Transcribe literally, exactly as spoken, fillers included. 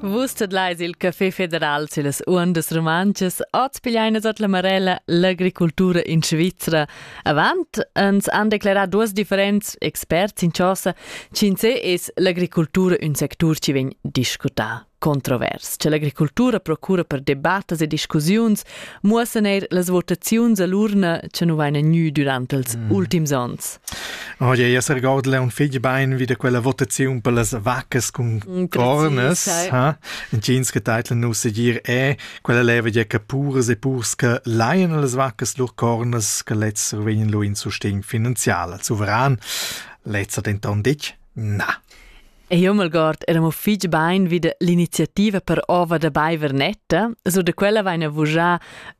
Vus tadlais il Café Federal sulle ondas romanches, oz pigliaina sot la marella l'agricultura in Svizzera. Avant ens han declarat duas differents experts in ciossa. Cinze es l'agricultura un sector ci vegn discutar. Controvers. Che l'agricultura procura per debattes e discussiuns, muossen eir las votaziuns all'urna che nu vaina gnü durant ils mm. ultims ans. Oh, ja, io ricordo un figlio bein wieder quella votazione per le vaccas con mm, cornes, ha? In cins che titlen nu se dir è quella leva ja che pures e purs che laien le vaccas lur cornes che letzer venien lo in sustegn finanzial. Soveran, letzer denton dic? Na. E io mal gord eramo fig bain vida l'iniziativa per ova da bai vernetta, so de quella vaina vuja